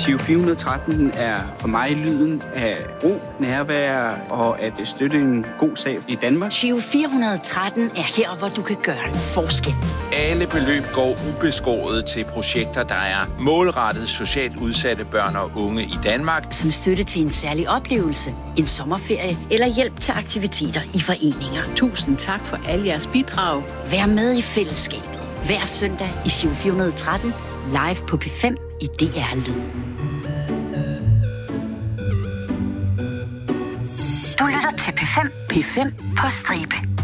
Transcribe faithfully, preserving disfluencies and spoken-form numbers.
Giro fire hundrede og tretten er for mig lyden af ro, nærvær og at støtte en god sag i Danmark. Giro fire hundrede og tretten er her, hvor du kan gøre en forskel. Alle beløb går ubeskåret til projekter, der er målrettet socialt udsatte børn og unge i Danmark. Som støtte til en særlig oplevelse, en sommerferie eller hjælp til aktiviteter i foreninger. Tusind tak for alle jeres bidrag. Vær med i fællesskabet. Hver søndag i Giro fire hundrede og tretten, live på P fem i D R Lyd. Du lytter til P fem. P fem på stribe.